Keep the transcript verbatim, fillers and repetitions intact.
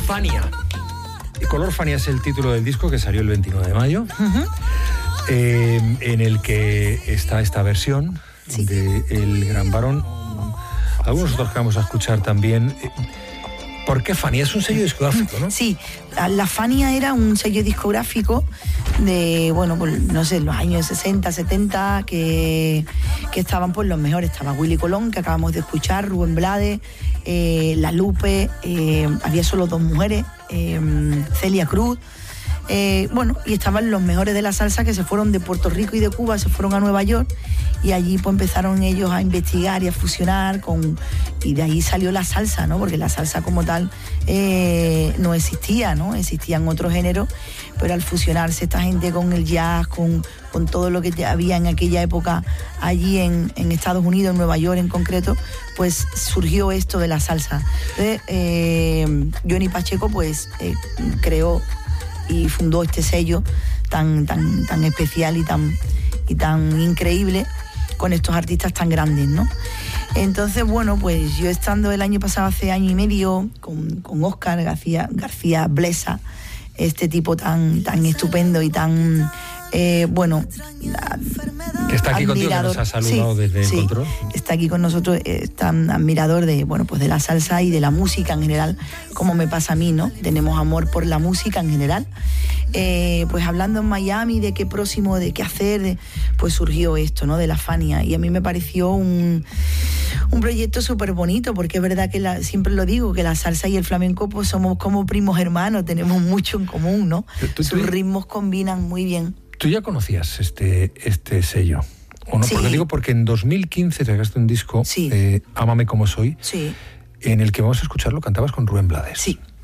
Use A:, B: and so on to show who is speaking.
A: Fania. Color Fania es el título del disco que salió el veintinueve de mayo, uh-huh. eh, en el que está esta versión sí. de El Gran Varón. Algunos otros que vamos a escuchar también. ¿Por qué Fania? Es un sello discográfico, ¿no?
B: Sí, la Fania era un sello discográfico de, bueno, pues, no sé, los años sesenta, setenta, que, que estaban pues los mejores. Estaba Willy Colón, que acabamos de escuchar, Rubén Blades, eh, La Lupe, eh, había solo dos mujeres, eh, Celia Cruz. Eh, bueno, y estaban los mejores de la salsa que se fueron de Puerto Rico y de Cuba, se fueron a Nueva York y allí pues empezaron ellos a investigar y a fusionar con, y de ahí salió la salsa, ¿no? Porque la salsa como tal eh, no existía, ¿no? Existían otros géneros, pero al fusionarse esta gente con el jazz, con, con todo lo que había en aquella época allí en, en Estados Unidos, en Nueva York en concreto, pues surgió esto de la salsa. Entonces, eh, Johnny Pacheco pues eh, creó y fundó este sello tan, tan, tan especial y tan, y tan increíble con estos artistas tan grandes, ¿no? Entonces, bueno, pues yo estando el año pasado, hace año y medio, con, con Óscar García, García Blesa, este tipo tan, tan estupendo y tan, eh, bueno...
A: Que está aquí admirador. Contigo, que nos ha saludado sí, desde el
B: sí,
A: control.
B: Está aquí con nosotros, es tan admirador de, bueno, pues de la salsa y de la música en general, como me pasa a mí, ¿no? Tenemos amor por la música en general. Eh, pues hablando en Miami de qué próximo, de qué hacer, de, pues surgió esto, ¿no? De la Fania. Y a mí me pareció un, un proyecto súper bonito, porque es verdad que la, siempre lo digo, que la salsa y el flamenco pues somos como primos hermanos, tenemos mucho en común, ¿no? ¿Tú, tú, Sus ritmos combinan muy bien.
A: ¿Tú ya conocías este, este sello? ¿O no? Sí. Porque digo, porque en dos mil quince sacaste un disco,
B: sí.
A: eh, Ámame como soy,
B: sí.
A: en el que vamos a escucharlo, cantabas con Rubén Blades.
B: Sí.